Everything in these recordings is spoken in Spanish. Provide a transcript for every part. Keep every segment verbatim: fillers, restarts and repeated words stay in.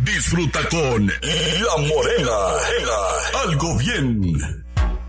Disfruta con La Morena. Algo bien.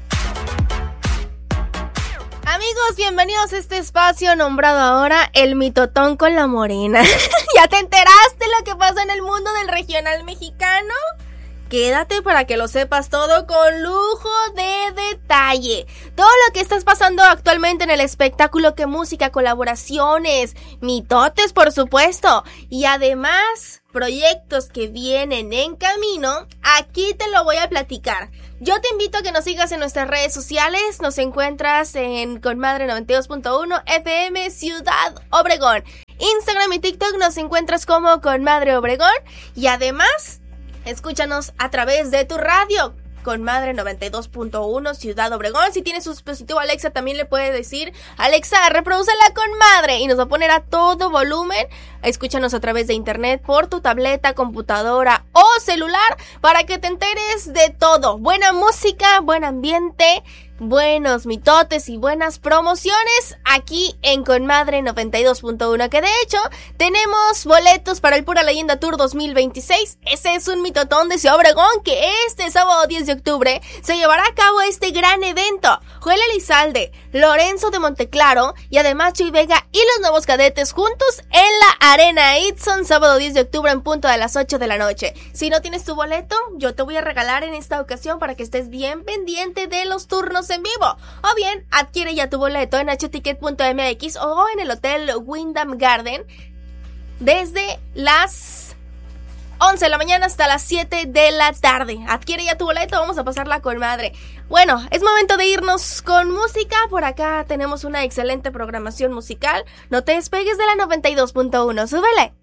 Amigos, bienvenidos a este espacio nombrado ahora El Mitotón con La Morena. ¿Ya te enteraste lo que pasa en el mundo del regional mexicano? Quédate para que lo sepas todo con lujo de detalle. Todo lo que estás pasando actualmente en el espectáculo, que música, colaboraciones, mitotes por supuesto, y además proyectos que vienen en camino, aquí te lo voy a platicar. Yo te invito a que nos sigas en nuestras redes sociales. Nos encuentras en Conmadre noventa y dos punto uno F M Ciudad Obregón. Instagram y TikTok nos encuentras como Conmadre Obregón. Y además, escúchanos a través de tu radio, Conmadre noventa y dos punto uno Ciudad Obregón. Si tienes su dispositivo Alexa, también le puedes decir: Alexa, reproduce la Conmadre, y nos va a poner a todo volumen. Escúchanos a través de internet, por tu tableta, computadora o celular, para que te enteres de todo. Buena música, buen ambiente, buenos mitotes y buenas promociones aquí en Conmadre noventa y dos punto uno, que de hecho tenemos boletos para el Pura Leyenda Tour dos mil veintiséis. Ese es un mitotón de Ciudad Obregón, que este sábado diez de octubre se llevará a cabo este gran evento. Joel Elizalde, Lorenzo de Monteclaro y además Chuy Vega y los Nuevos Cadetes juntos en la Arena Itzon, sábado diez de octubre en punto de las ocho de la noche. Si no tienes tu boleto, yo te voy a regalar en esta ocasión para que estés bien pendiente de los turnos en vivo. O bien, adquiere ya tu boleto en h ticket punto m x o en el Hotel Wyndham Garden desde las once de la mañana hasta las siete de la tarde. Adquiere ya tu boleto, vamos a pasarla con madre. Bueno, es momento de irnos con música. Por acá tenemos una excelente programación musical. No te despegues de la noventa y dos punto uno, súbele.